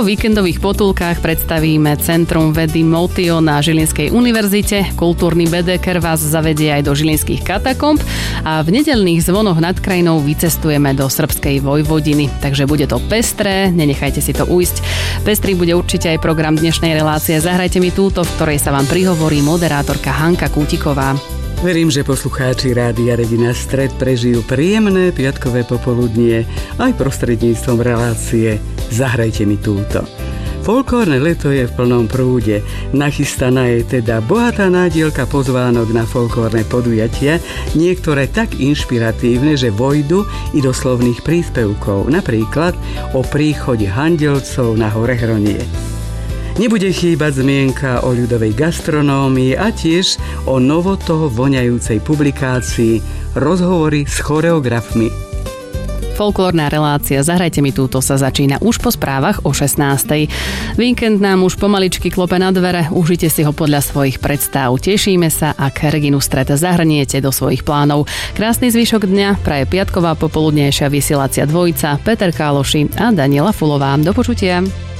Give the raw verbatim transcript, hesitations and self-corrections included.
vo víkendových potulkách predstavíme Centrum vedy Motio na Žilinskej univerzite. Kultúrny bedeker vás zavedie aj do žilinských katakomb a v nedeľných zvonoch nad krajinou vycestujeme do srbskej Vojvodiny. Takže bude to pestré, nenechajte si to ujsť. Pestrý bude určite aj program dnešnej relácie Zahrajte mi túto, v ktorej sa vám prihovorí moderátorka Hanka Kútiková. Verím, že poslucháči Rádia Regina Stred prežijú príjemné piatkové popoludnie aj prostredníctvom relácie Zahrajte mi túto. Folklórne leto je v plnom prúde. Nachystaná je teda bohatá nádielka pozvánok na folklórne podujatia, niektoré tak inšpiratívne, že vojdu i do slovných príspevkov, napríklad o príchode handelcov na Horehronie. Nebude chýbať zmienka o ľudovej gastronómii a tiež o novoto voňajúcej publikácii Rozhovory s choreografmi. Folklórna relácia Zahrajte mi túto sa začína už po správach o šestnástej. Víkend nám už pomaličky klope na dvere, užite si ho podľa svojich predstav. Tešíme sa, ak Reginu Stred zahrniete do svojich plánov. Krásny zvyšok dňa praje piatková popoludnejšia vysielacia dvojica Peter Káloši a Daniela Fulová. Do počutia.